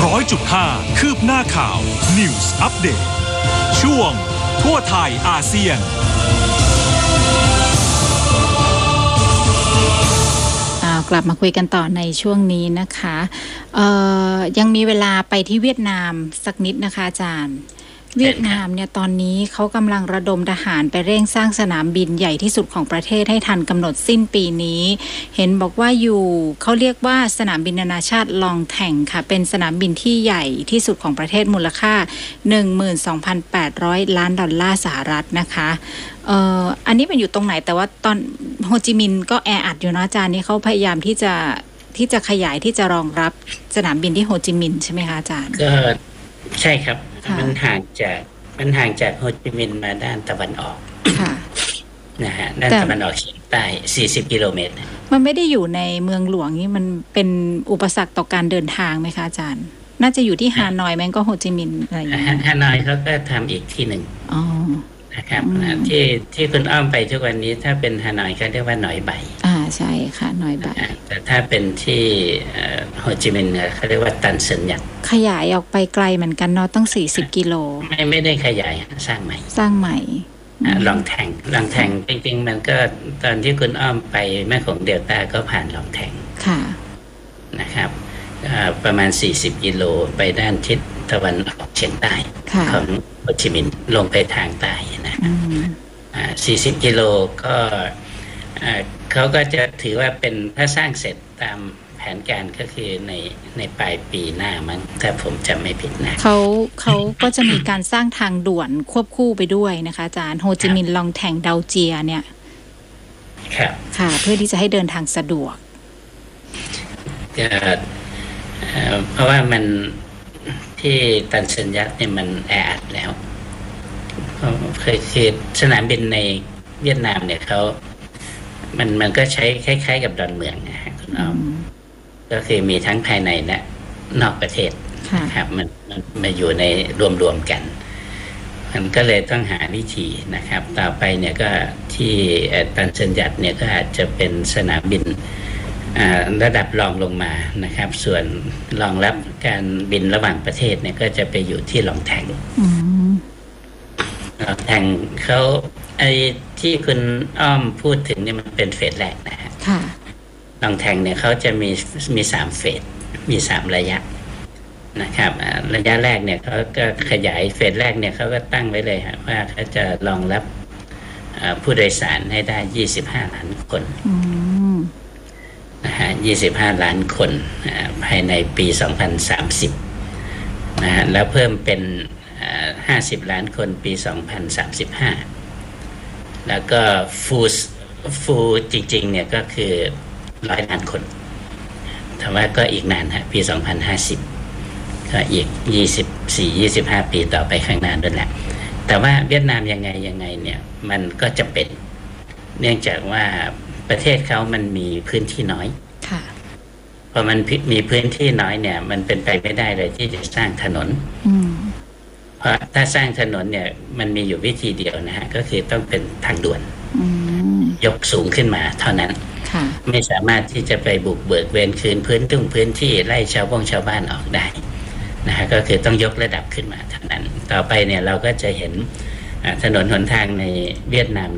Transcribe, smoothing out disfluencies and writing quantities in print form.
100.5 คืบหน้าข่าว News Update ช่วงทั่วไทยอาเซียนกลับมาคุยกันต่อในช่วงนี้นะคะยังมีเวลาไปที่เวียดนามสักนิดนะคะอาจารย์เวียดนามเนี่ยตอนนี้เขากำลังระดมทหารไปเร่งสร้างสนามบินใหญ่ที่สุดของประเทศให้ทันกำหนดสิ้นปีนี้เห็นบอกว่าอยู่เขาเรียกว่าสนามบินนานาชาติลองแท่งค่ะเป็นสนามบินที่ใหญ่ที่สุดของประเทศมูลค่า 12,800 ล้านดอลลาร์สหรัฐนะคะอันนี้เป็นอยู่ตรงไหนแต่ว่าตอนโฮจิมินห์ก็แออัดอยู่นะอาจารย์นี่เขาพยายามที่จะขยายที่จะรองรับสนามบินที่โฮจิมินห์ใช่ไหมคะอาจารย์ก็ใช่ครับมันห่างจากโฮจิมินห์มาด้านตะวันออกนะฮะด้านตะวันออกเฉียงใต้40 กิโลเมตรมันไม่ได้อยู่ในเมืองหลวงนี่มันเป็นอุปสรรคต่อการเดินทางไหมคะอาจารย์น่าจะอยู่ที่ฮานอยแม้ก็โฮจิมินห์อะไรอย่างเงี้ยฮานอยเขาก็ทำอีกที่หนึ่งนะครับที่คุณอ้อมไปทุกวันนี้ถ้าเป็นฮานอยเขาเรียกว่าหนอยใบใช่ค่ะหนอยใบแต่ถ้าเป็นที่โฮจิมินห์เขาเรียกว่าตันเซินยักขยายออกไปไกลเหมือนกันเนาะตั้ง40 กิโลไม่ได้ขยายสร้างใหม่ลองแทงจริงๆมันก็ตอนที่คุณอ้อมไปแม่โขงเดลต้าก็ผ่านลองแทงนะครับประมาณ40 กิโลไปด้านทิศตะวันออกเฉียงใต้ของโฮจิมินห์ลงไปทางใต้นะ40 กิโลก็เขาก็จะถือว่าเป็นถ้าสร้างเสร็จตามแผนการก็คือในปลายปีหน้ามั้งถ้าผมจำไม่ผิดนะเขาก็จะมีการสร้างทางด่วนควบคู่ไปด้วยนะคะอาจารย์โฮจิมินห์ลองแทงเดาเจียเนี่ยครับค่ะเพื่อที่จะให้เดินทางสะดวกเพราะว่ามันที่ตันเซินยักเนี่ยมันแออัดแล้วคือสนามบินในเวียดนามเนี่ยมันก็ใช้คล้ายๆกับดอนเมืองนะฮะคุณอ้อมก็คือมีทั้งภายในและนอกประเทศนะครับมันมาอยู่ในรวมๆกันมันก็เลยต้องหาวิธีนะครับต่อไปเนี่ยก็ที่ตันเซินยักเนี่ยก็อาจจะเป็นสนามบินระดับรองลงมานะครับส่วนรองรับการบินระหว่างประเทศเนี่ยก็จะไปอยู่ที่ลองแทงลองแทงเขาไอ้ที่คุณอ้อมพูดถึงเนี่ยมันเป็นเฟสแรกนะฮะลองแทงเนี่ยเขาจะมี3เฟสมี3ระยะนะครับระยะแรกเนี่ยเขาก็ขยายเฟสแรกเนี่ยเขาก็ตั้งไว้เลยฮะว่าเขาจะรองรับผู้โดยสารให้ได้25 ล้านคนนะฮะ25 ล้านคนภายในปี2030นะฮะแล้วเพิ่มเป็น50 ล้านคนปี2035แล้วก็ฟูจริงๆเนี่ยก็คือ100 ล้านคนแต่ว่าก็อีกนานฮะปี2050ก็อีก24-25 ปีต่อไปข้างหน้าด้วยแหละแต่ว่าเวียดนามยังไงเนี่ยมันก็จะเป็นเนื่องจากว่าประเทศเขามันมีพื้นที่น้อยพอมันมีพื้นที่น้อยเนี่ยมันเป็นไปไม่ได้เลยที่จะสร้างถนนเพราะถ้าสร้างถนนเนี่ยมันมีอยู่วิธีเดียวนะฮะก็คือต้องเป็นทางด่วนยกสูงขึ้นมาเท่านั้นไม่สามารถที่จะไปบุกเบิกเวรคืนพื้นที่ไล่ชาวบ้านออกได้นะฮะก็คือต้องยกระดับขึ้นมาเท่านั้นต่อไปเนี่ยเราก็จะเห็นถนนหนทางในเวียดนาม